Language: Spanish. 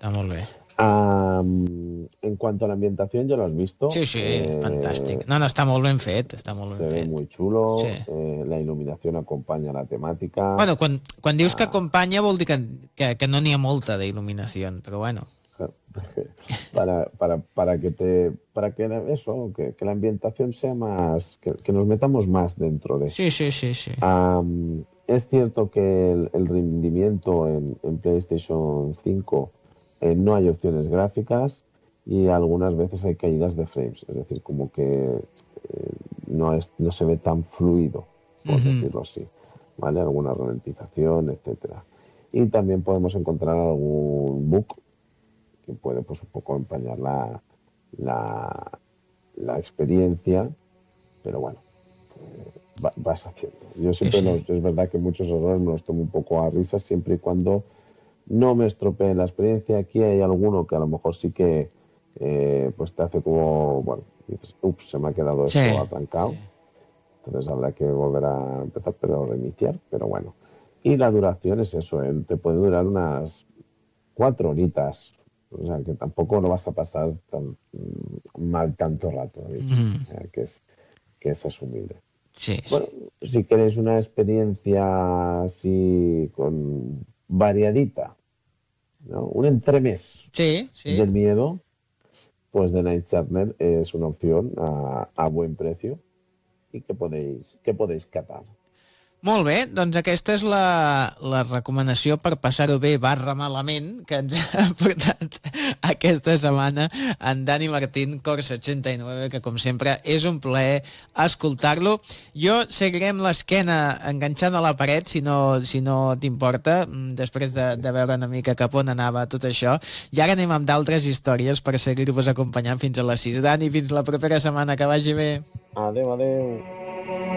Està molt bé. En cuanto a la ambientación, ya lo has visto. Sí, fantàstic. No, està molt ben fet, Se ve muy chulo, la iluminación acompaña la temática. Bueno, quan dius que acompanya vol dir que no n'hi ha molta d'il·luminació, però bueno. Para que la ambientación sea más, que nos metamos más dentro de. Sí. Es cierto que el rendimiento en PlayStation 5 no hay opciones gráficas y algunas veces hay caídas de frames, es decir, como que no se ve tan fluido, por decirlo así, ¿vale? Alguna ralentización, etcétera. Y también podemos encontrar algún bug que puede pues un poco empañar la experiencia, pero bueno, vas haciendo. Yo siempre es verdad que muchos errores me los tomo un poco a risas siempre y cuando no me estropeen la experiencia. Aquí hay alguno que a lo mejor sí que pues te hace como, bueno, dices, ups, se me ha quedado esto atrancado. Entonces habrá que volver a empezar, pero reiniciar, pero bueno. Y la duración es eso, te puede durar unas 4 horitas. O sea, que tampoco lo vas a pasar tan mal tanto rato, o sea, que es asumible. Bueno, si queréis una experiencia así con variadita, ¿no? Un entremés del miedo, pues The Night Shyamalan es una opción a buen precio y que podéis catar. Molt bé, doncs aquesta és la recomanació per passar-ho bé /malament que ens ha portat aquesta setmana en Dani Martín, Cors89, que com sempre és un plaer escoltar-lo. Jo seguiré amb l'esquena enganxada a la paret, si no t'importa, després de veure una mica cap on anava tot això. I ara anem amb d'altres històries per seguir-vos acompanyant fins a les 6. Dani, fins la propera setmana, que vagi bé. Adéu.